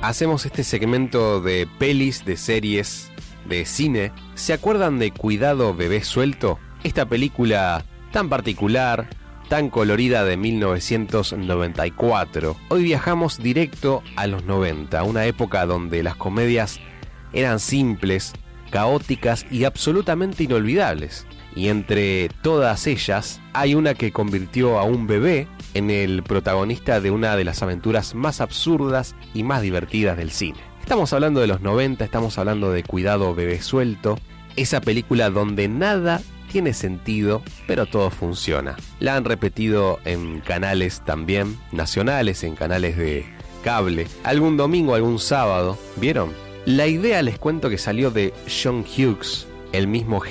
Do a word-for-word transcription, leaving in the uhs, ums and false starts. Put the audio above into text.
hacemos este segmento de pelis, de series, de cine. ¿Se acuerdan de Cuidado Bebé Suelto? Esta película tan particular, tan colorida de mil novecientos noventa y cuatro. Hoy viajamos directo a los noventa, una época donde las comedias eran simples, caóticas y absolutamente inolvidables. Y entre todas ellas hay una que convirtió a un bebé en el protagonista de una de las aventuras más absurdas y más divertidas del cine. Estamos hablando de los noventa, estamos hablando de Cuidado Bebé Suelto, esa película donde nada tiene sentido, pero todo funciona. La han repetido en canales también nacionales, en canales de cable, algún domingo, algún sábado. ¿Vieron? La idea, les cuento, que salió de John Hughes, el mismo